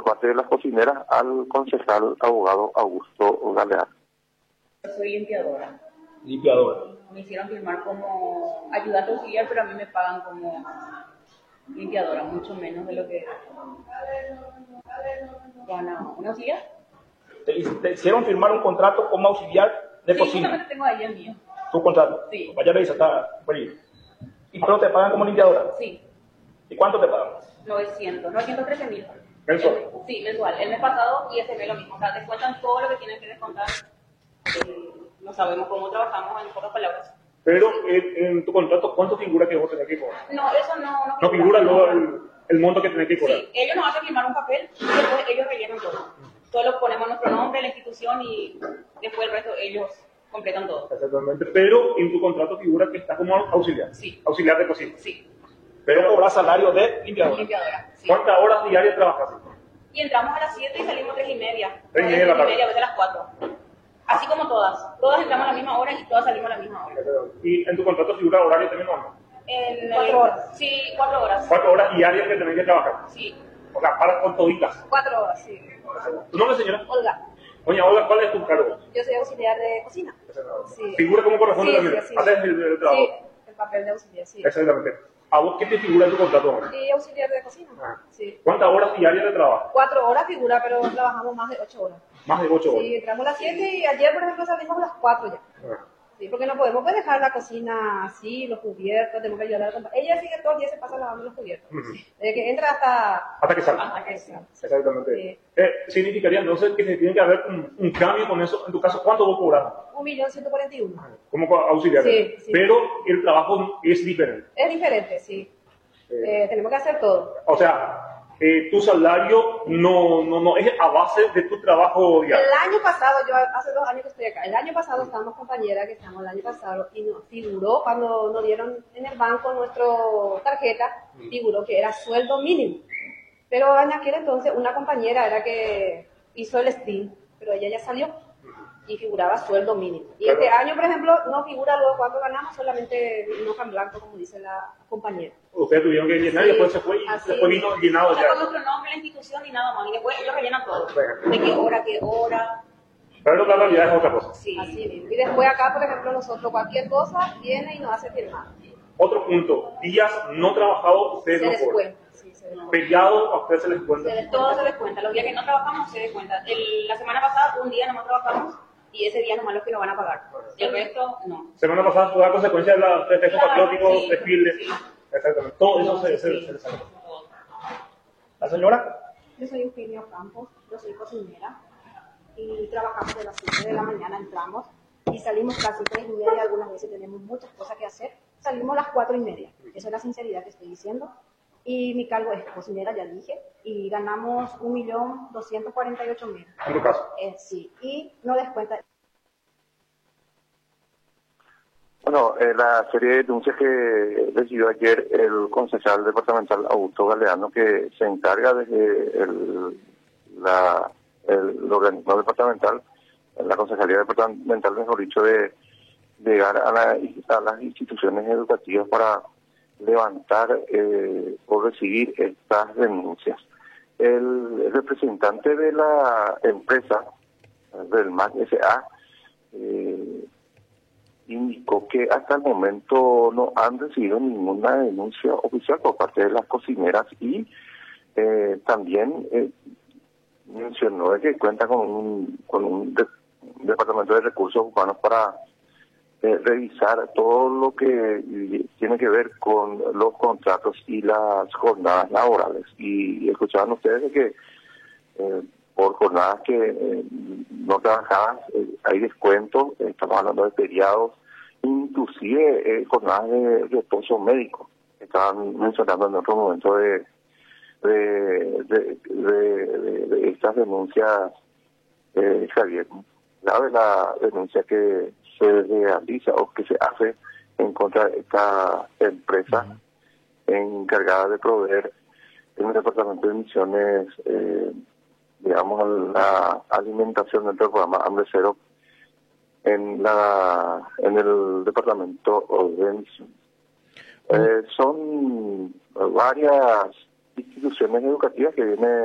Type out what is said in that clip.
parte de las cocineras al concejal abogado Augusto Galeano. Yo soy limpiadora. Limpiadora. Me hicieron firmar como ayudante auxiliar, pero a mí me pagan como limpiadora, mucho menos de lo que gana una auxiliar. Te hicieron firmar un contrato como auxiliar de Sí, cocina. justamente tengo ahí el mío. ¿Tu contrato? Sí. Vaya revisa, está por ahí. ¿Y pero te pagan como limpiadora? Sí, ¿Y cuánto te pagan? 913.000. ¿Mensual? Sí, mensual. El mes pasado y este mes lo mismo. O sea, descuentan todo lo que tienen que descontar. No sabemos cómo trabajamos, en pocas palabras. Pero en tu contrato, ¿cuánto figura que vos tenés que cobrar? No, eso no No figura luego el monto que tenés que cobrar. Sí, ellos nos hacen firmar un papel y después ellos rellenan todo. Solo ponemos nuestro nombre, la institución y después el resto ellos completan todo. Exactamente. Pero en tu contrato figura que estás como auxiliar. Sí. Auxiliar de cocina. Sí, Pero cobras salario de limpiadora. limpiadora. Sí. ¿Cuántas horas diarias trabajas? Y entramos a las 7 y salimos 3:30. 3:30 de la tarde. a veces a las 4. Así como todas. Todas entramos a la misma hora y todas salimos a la misma hora. ¿Y en tu contrato figura horario también o no? 4 horas. Sí, 4 horas. 4 horas diarias que tenés que trabajar. Sí, O sea, para con toditas. 4 horas, sí. ¿Tu nombre, señora? Olga, Doña Olga, ¿cuál es tu cargo? yo soy auxiliar de cocina. Sí. Figura como corresponde Sí, también. sí, sí. Haces el trabajo. Sí, el papel de auxiliar, sí. Exactamente. ¿A vos qué te figura en tu contrato? Y auxiliar de cocina. Ah. Sí. ¿Cuántas horas diarias de trabajo? 4 horas figura, pero trabajamos más de 8 horas. Más de 8 horas. Sí, entramos a las 7 y ayer, por ejemplo, salimos a las 4 ya. Ah. Sí, porque no podemos pues, dejar la cocina así, los cubiertos, tenemos que ayudar a la compañera. Ella sigue todo el día, se pasa lavando los cubiertos. Ujú. Desde que entra Hasta que salga. hasta que salga. Exactamente. Sí. Significaría entonces que se tiene que haber un cambio con eso. En tu caso, ¿cuánto vos cobras? 1.141.000. Como auxiliar. Sí, sí. Pero el trabajo es diferente. Es diferente, sí. Tenemos que hacer todo. O sea, tu salario no es a base de tu trabajo diario. El año pasado, yo hace 2 años que estoy acá, el año pasado estábamos compañeras que estamos el año pasado y nos figuró cuando nos dieron en el banco nuestra tarjeta, figuró que era sueldo mínimo. Pero en aquel entonces una compañera era que hizo el STIN, pero ella ya salió y figuraba sueldo mínimo. Y Claro. este año, por ejemplo, no figura luego cuánto ganamos, solamente una hoja en blanco, como dice la compañera. Ustedes tuvieron que llenar y Sí, después se fue y así después vino llenado o sea, ya. con nuestro nombre, la institución y nada más. Y después ellos rellenan todo. Bueno. De qué hora. Pero la realidad es otra cosa. Sí. Así mismo. Y después acá, por ejemplo, nosotros cualquier cosa viene y nos hace firmar. Otro punto, días no trabajados, ustedes Se no cobran. descuenta. Sí, se descuenta. Feriados, a ustedes se les cuenta. Todo se descuenta. Los días que no trabajamos se descuenta. La semana pasada, un día nomás trabajamos y ese día nomás los que nos van a pagar. Y el resto, no. Semana pasada fue a consecuencia de los festejos Claro, patrióticos, sí, desfiles. sí. Exactamente. Todo eso se Sí. les saca. ¿La señora? Yo soy Eugenia Campos, yo soy cocinera y trabajamos de las 7 de la mañana, entramos y salimos casi 3:30, algunas veces tenemos muchas cosas que hacer, salimos a las 4:30, esa es la sinceridad que estoy diciendo. Y mi cargo es cocinera, ya dije, y ganamos 1.248.000. En tu caso. Sí, y no descuenta. Bueno, la serie de denuncias que recibió ayer el concejal departamental Augusto Galeano, que se encarga desde el organismo departamental, la concejalía departamental, mejor dicho, de llegar a las instituciones educativas para levantar o recibir estas denuncias. El representante de la empresa, del MAC S.A., indicó que hasta el momento no han recibido ninguna denuncia oficial por parte de las cocineras y también mencionó de que cuenta con un departamento de recursos humanos para revisar todo lo que tiene que ver con los contratos y las jornadas laborales. Y escuchaban ustedes de que por jornadas que no trabajadas hay descuento, estamos hablando de feriados, inclusive jornadas de reposo médico. Estaban mencionando en otro momento de estas denuncias, Javier, la denuncia que se realiza o que se hace en contra de esta empresa encargada de proveer en el departamento de misiones, digamos, la alimentación dentro del programa Hambre Cero en el departamento de misiones. Son varias instituciones educativas que vienen